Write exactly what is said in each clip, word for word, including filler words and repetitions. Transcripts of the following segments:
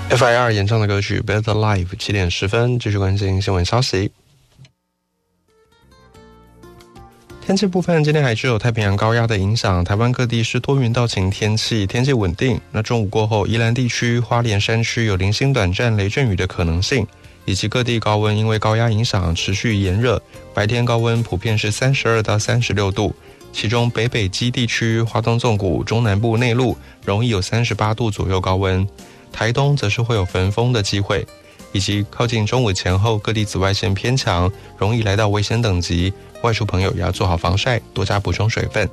F I R 演唱的歌曲 Better Life， 七点十分继续关心新闻消息。天气部分，今天还是有太平洋高压的影响，台湾各地是多云到晴天气，天气稳定。那中午过后，宜兰地区、花莲山区有零星短暂雷阵雨的可能性，以及各地高温因为高压影响持续炎热，白天高温普遍是三十二到三十六度，其中北北基地区、花东纵谷、中南部内陆容易有三十八度左右高温，台东则是会有焚风的机会。以及靠近中午前后，各地紫外线偏强，容易来到危险等级，外出朋友也要做好防晒，多加补充水分。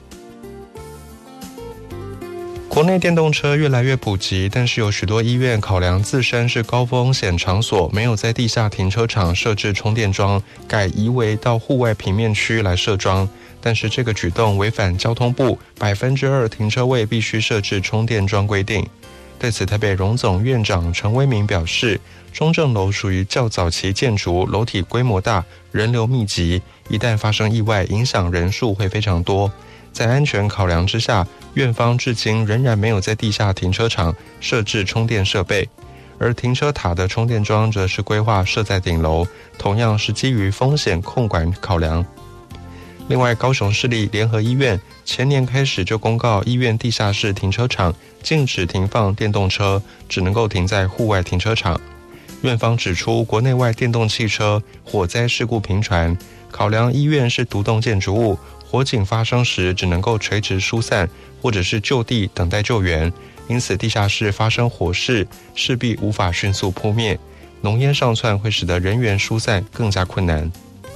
国内电动车越来越普及，但是有许多医院考量自身是高风险场所，没有在地下停车场设置充电桩，改移为到户外平面区来设桩。但是这个举动违反交通部百分之二停车位必须设置充电桩规定。对此，台北荣总院长陈威明表示，中正楼属于较早期建筑，楼体规模大，人流密集，一旦发生意外，影响人数会非常多。在安全考量之下，院方至今仍然没有在地下停车场设置充电设备，而停车塔的充电桩则是规划设在顶楼，同样是基于风险控管考量。另外，高雄市立联合医院前年开始就公告，医院地下室停车场禁止停放电动车，只能够停在户外停车场。院方指出，国内外电动汽车火灾事故频传，考量医院是独栋建筑物，火警发生时只能够垂直疏散，或者是就地等待救援，因此地下室发生火势势必无法迅速扑灭，浓烟上窜会使得人员疏散更加困难。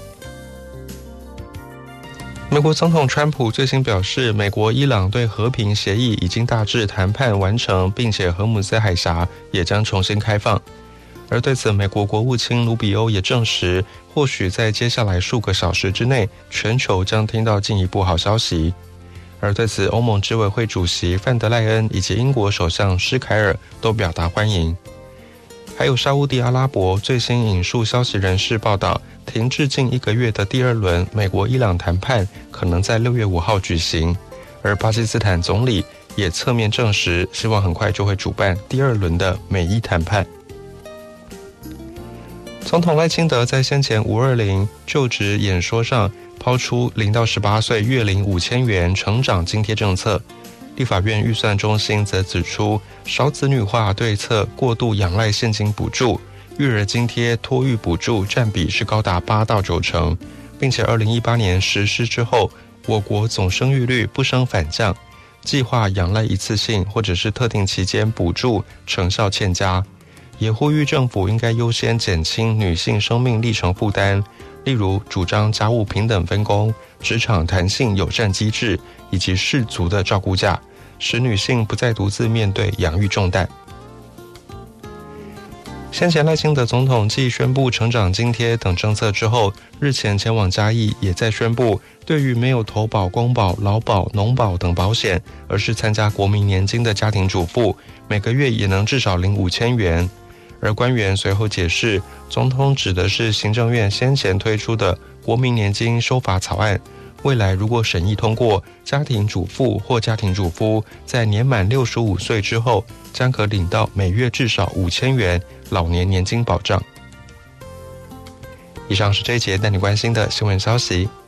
美国总统川普最新表示，美国伊朗对和平协议已经大致谈判完成，并且荷姆斯海峡也将重新开放。而对此，美国国务卿卢比欧也证实，或许在接下来数个小时之内，全球将听到进一步好消息。而对此，欧盟执委会主席范德赖恩以及英国首相施凯尔都表达欢迎。还有沙烏地阿拉伯最新引述消息人士报道，停滞近一个月的第二轮美国伊朗谈判可能在六月五号举行，而巴基斯坦总理也侧面证实，希望很快就会主办第二轮的美伊谈判。总统赖清德在先前五二零就职演说上抛出零到十八岁月领五千元成长津贴政策，立法院预算中心则指出，少子女化对策过度仰赖现金补助，育儿津贴、托育补助占比是高达八到九成，并且二零一八年实施之后，我国总生育率不升反降，计划仰赖一次性或者是特定期间补助成效欠佳，也呼吁政府应该优先减轻女性生命历程负担，例如主张家务平等分工、职场弹性友善机制以及适足的照顾假，使女性不再独自面对养育重担。先前赖清德总统继宣布成长津贴等政策之后，日前前往嘉义也在宣布，对于没有投保公保、劳保、农保等保险，而是参加国民年金的家庭主妇，每个月也能至少领五千元。而官员随后解释，总统指的是行政院先前推出的国民年金修法草案，未来如果审议通过，家庭主妇或家庭主夫在年满六十五岁之后，将可领到每月至少五千元老年年金保障。以上是这一节带你关心的新闻消息。